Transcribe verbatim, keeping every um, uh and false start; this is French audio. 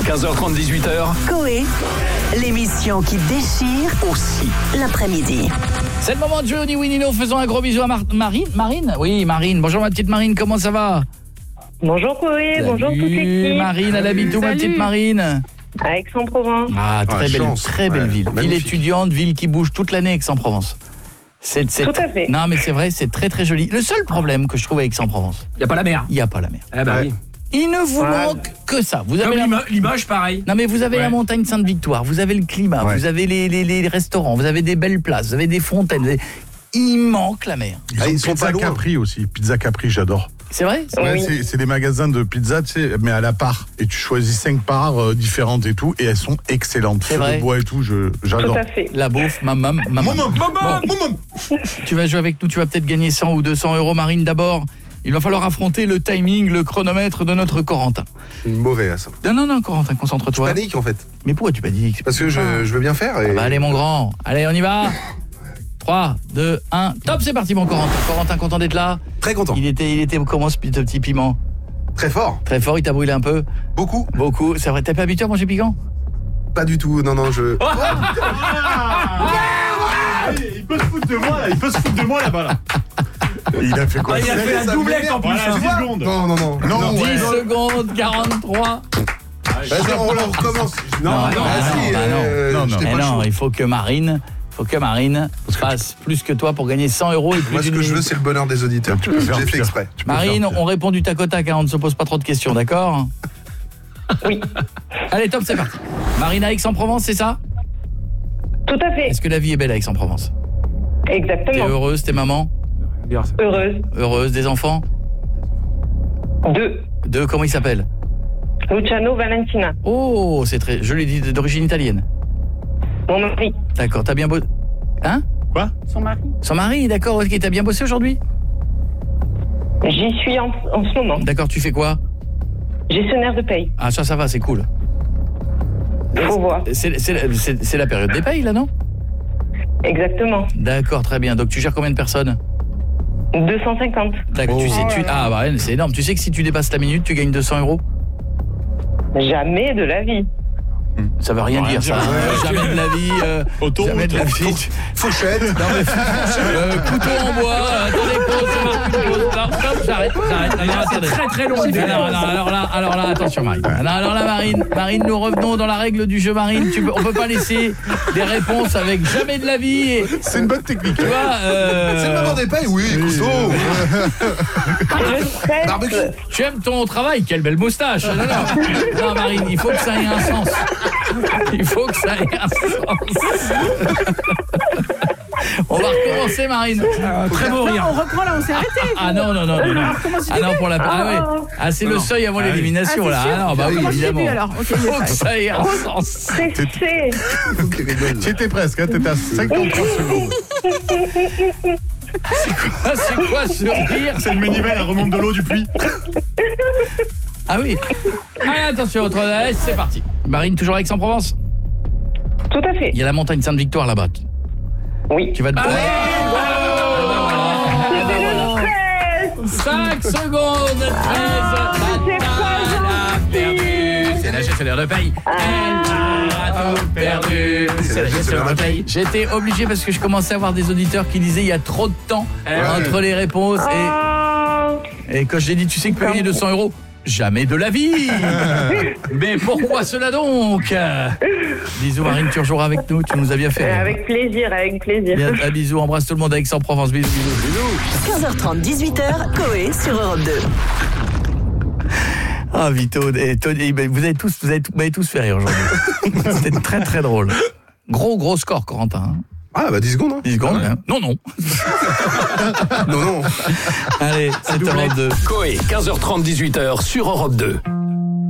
quinze heures trente, dix-huit heures. Coé, l'émission qui déchire aussi l'après-midi. C'est le moment de jouer au Ni Oui Ni Non. Faisons un gros bisou à Mar- Marine. Marine Oui, Marine. Bonjour ma petite Marine, comment ça va? Bonjour Coé, bonjour toute l'équipe. Marine, elle habite où ma petite Marine? À Aix-en-Provence. Ah, très Ah, belle, chance. très belle Ouais, ville. Ville magnifique. étudiante, ville qui bouge toute l'année, Aix-en-Provence. C'est, c'est Tout à fait. Non, mais c'est vrai, c'est très très joli. Le seul problème que je trouve avec Aix-en-Provence, Il n'y a pas la mer. il n'y a pas la mer. Eh ben Ouais. oui. Il ne vous Ouais. manque que ça. Vous Comme avez la... Lima- Limoges, pareil. Non mais vous avez Ouais. la montagne Sainte-Victoire, vous avez le climat, Ouais. vous avez les, les, les restaurants, vous avez des belles places, vous avez des fontaines. Vous avez... Il manque la mer. Ils, Ah, ont ils sont Pizza pas loin. Capri aussi. Pizza Capri, j'adore. C'est vrai? Ouais, Oui. c'est, c'est des magasins de pizza, tu sais, mais à la part. Et tu choisis cinq parts euh, différentes et tout, et elles sont excellentes. C'est Feu vrai. de bois et tout, je, j'adore. Tout à fait. La bouffe, maman, maman. Maman, Maman, Bon. Tu vas jouer avec nous, tu vas peut-être gagner cent ou deux cents euros. Marine, d'abord, il va falloir affronter le timing, le chronomètre de notre Corentin. Mauvais à ça. Non, non, non, Corentin, concentre-toi. Panique en fait. Mais pourquoi tu m'as dit? Parce que je, je veux bien faire. Et... Ah bah allez mon grand, allez on y va. trois, deux, un, top, c'est parti mon Corentin. Corentin, content d'être là. Très content. Il était, il était comment ce petit petit piment? Très fort. Très fort, il t'a brûlé un peu? Beaucoup. Beaucoup, c'est vrai, t'es pas habitué à manger piquant? Pas du tout. Non, non, je. Il peut se foutre de moi là, il peut se foutre de moi là-bas là. il a fait quoi? Ah, il a fait un Ça doublette m'énerve. en plus. Voilà, hein. dix secondes. Non, non, non. Non, dix ouais. secondes, quarante-trois. Vas-y, on, on recommence. Non, non, Ah, si, bah non. euh, Non, non. j'étais Eh pas non, chaud. il faut que Marine, faut que Marine fasse plus que toi pour gagner cent euros et plus Moi, ce d'une que je veux, minute. c'est le bonheur des auditeurs. Tu peux faire J'ai fait pire. exprès. Tu peux faire Marine, pire. on répond du tac au tac, hein, on ne se pose pas trop de questions, d'accord? Oui. Allez, top, c'est parti. Marine à Aix-en-Provence, c'est ça? Tout à fait. Est-ce que la vie est belle à Aix-en-Provence? T'es Exactement. heureuse, t'es maman? Heureuse. Heureuse, des enfants? Deux. Deux, comment ils s'appellent? Luciano Valentina. Oh, c'est très... Je lui dis d'origine italienne. Mon mari. D'accord, t'as bien bossé... Hein? Quoi? Son mari. Son mari, d'accord, ok, t'as bien bossé aujourd'hui? J'y suis en, en ce moment. D'accord, tu fais quoi? Gestionnaire de paye. Ah, ça, ça va, c'est cool. Faut voir. C'est, c'est, c'est, c'est la période des payes, là, non? Exactement. D'accord, très bien. Donc, tu gères combien de personnes? deux cent cinquante. D'accord, tu Oh. sais, tu... Ah, bah, ouais, c'est énorme. Tu sais que si tu dépasses la minute, tu gagnes deux cents euros? Jamais de la vie. Ça veut rien Rien dire, dire, ça. ouais. Jamais de la vie. euh, Autoroute. jamais de la vie. Fauchette. Non, mais euh, couteau en bois, euh, attendez, pause, c'est marqué une pause. Non, stop, j'arrête, j'arrête. Non, non, attendez. Très très long. Ah, non, non, alors là, alors là, attention Marine. Non, alors là Marine, Marine, nous revenons dans la règle du jeu Marine. Tu peux, on peut pas laisser des réponses avec jamais de la vie. Et, C'est une bonne technique. tu vois, euh, C'est le moment des payes, oui, Cousteau. Je stresse. Barbecue. tu aimes ton travail, quelle belle moustache. Non, non, non Marine, il faut que ça ait un sens. Il faut que ça ait un sens. On va recommencer Marine. Très beau rire. On reprend là, on s'est arrêté. Ah non, non, non, non, non. Ah non, pour la... Ah ouais. Ah, c'est le seuil avant l'élimination, là. Ah non, bah oui, évidemment. alors. Ok, Faut que ça ait un sens. Stressée. Tu étais presque, hein, t'étais à cinquante-trois secondes. Ah, c'est quoi ce rire? C'est le manivelle, elle remonte de l'eau du puits. Ah oui. Allez, attention, trois S, c'est parti. Marine, toujours à Aix-en-Provence? Tout à fait. Il y a la montagne Sainte-Victoire là-bas. Oui. Tu vas te... cinq secondes, treize. c'est pas Elle a perdu. C'est la gestionnaire de paye. Elle a tout perdu. C'est la gestionnaire de paye. J'étais obligé parce que je commençais à avoir des auditeurs qui disaient il y a trop de temps entre les réponses et, et quand je l'ai dit tu sais que tu peux gagner deux cents euros. Jamais de la vie. Mais pourquoi cela donc? Bisous Marine, tu rejoueras avec nous, tu nous as bien fait. Avec plaisir, avec plaisir. Bien, un bisou, embrasse tout le monde à Aix-en-Provence. Bisous, bisous, bisous. quinze heures trente, dix-huit heures, Coé sur Europe deux. Ah Vito, et Tony, vous avez tous, vous avez, vous m'avez tous fait rire aujourd'hui. C'était très très drôle. Gros gros score Corentin. Hein. Ah, bah dix secondes. Hein. dix secondes. Hein. Non non. Non, non. Allez, c'est Europe deux. Coé, quinze heures trente, dix-huit heures sur Europe deux.